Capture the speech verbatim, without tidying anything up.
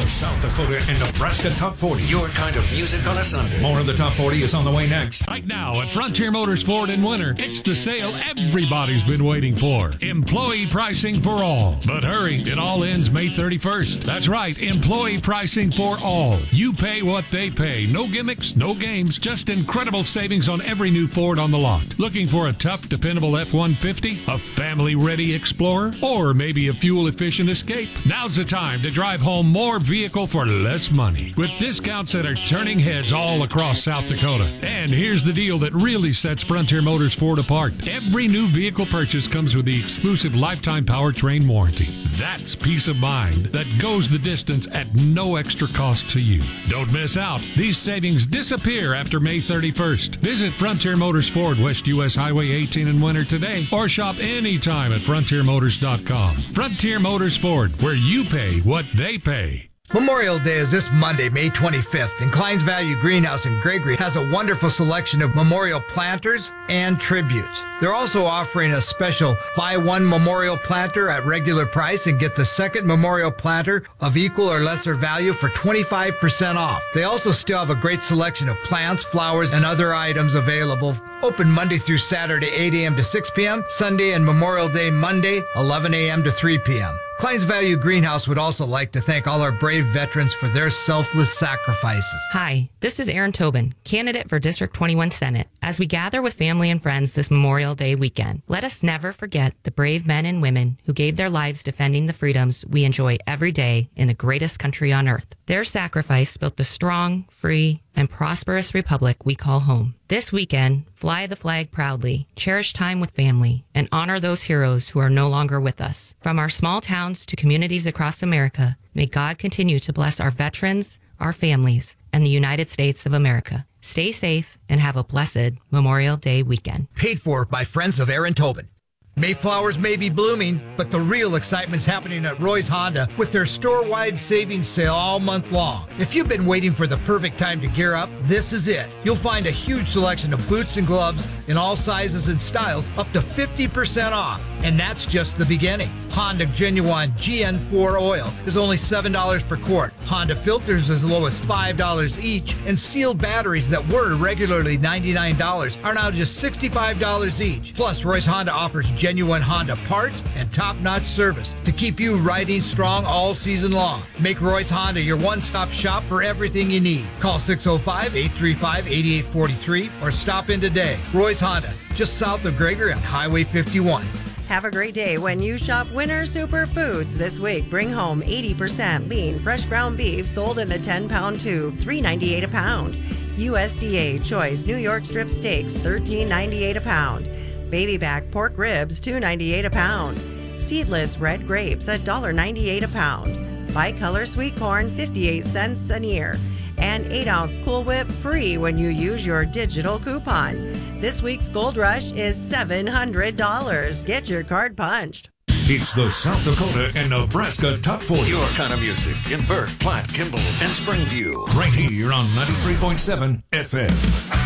the South Dakota and Nebraska Top forty. Your kind of music on a Sunday. More of the Top forty is on the way next. Right now at Frontier Motors Ford in Winter, it's the sale everybody's been waiting for. Employee pricing for all. But hurry, it all ends May thirty-first. That's right, employee pricing for all. You pay what they pay. No gimmicks, no games, just incredible savings on every new Ford on the lot. Looking for a tough, dependable F one fifty? A family-ready Explorer? Or maybe a fuel-efficient Escape? Now's the time to drive home more vehicle for less money. With discounts that are turning heads all across South Dakota. And here's the deal that really sets Frontier Motors Ford apart. Every new vehicle purchase comes with the exclusive lifetime powertrain warranty. That's peace of mind that goes the distance at no extra cost to you. Don't miss out. These savings disappear after May thirty-first. Visit Frontier Motors Ford, West U S Highway eighteen in Winter today, or shop anytime at frontier motors dot com. Frontier Motors Ford, where you pay what they pay. Memorial Day is this Monday, May twenty-fifth, and Klein's Value Greenhouse in Gregory has a wonderful selection of memorial planters and tributes. They're also offering a special buy one memorial planter at regular price and get the second memorial planter of equal or lesser value for twenty-five percent off. They also still have a great selection of plants, flowers, and other items available. Open Monday through Saturday, eight a.m. to six p.m., Sunday and Memorial Day Monday, eleven a.m. to three p.m. Klein's Value Greenhouse would also like to thank all our brave veterans for their selfless sacrifices. Hi, this is Erin Tobin, candidate for District twenty-one Senate. As we gather with family and friends this Memorial Day weekend, let us never forget the brave men and women who gave their lives defending the freedoms we enjoy every day in the greatest country on earth. Their sacrifice built the strong, free, and prosperous republic we call home. This weekend, fly the flag proudly, cherish time with family, and honor those heroes who are no longer with us. From our small towns to communities across America, may God continue to bless our veterans, our families, and the United States of America. Stay safe and have a blessed Memorial Day weekend. Paid for by Friends of Erin Tobin. Mayflowers may be blooming, but the real excitement's happening at Roy's Honda with their store-wide savings sale all month long. If you've been waiting for the perfect time to gear up, this is it. You'll find a huge selection of boots and gloves in all sizes and styles, up to fifty percent off. And that's just the beginning. Honda Genuine G N four oil is only seven dollars per quart. Honda filters as low as five dollars each, and sealed batteries that were regularly ninety-nine dollars are now just sixty-five dollars each. Plus, Roy's Honda offers genuine Honda parts and top-notch service to keep you riding strong all season long. Make Roy's Honda your one-stop shop for everything you need. Call six oh five, eight three five, eight eight four three or stop in today. Roy's Honda, just south of Gregory on Highway fifty-one. Have a great day when you shop Winter Superfoods this week. Bring home eighty percent lean, fresh ground beef sold in the ten-pound tube, three ninety-eight a pound. U S D A Choice New York Strip Steaks, thirteen ninety-eight a pound. Baby back pork ribs, two ninety-eight a pound. Seedless red grapes, one dollar ninety-eight a pound. Bicolor sweet corn, fifty-eight cents an ear. And eight ounce Cool Whip free when you use your digital coupon. This week's Gold Rush is seven hundred dollars. Get your card punched. It's the South Dakota and Nebraska Top forty. Your kind of music in Burke, Platte, Kimball, and Springview. Right here on ninety-three point seven F M.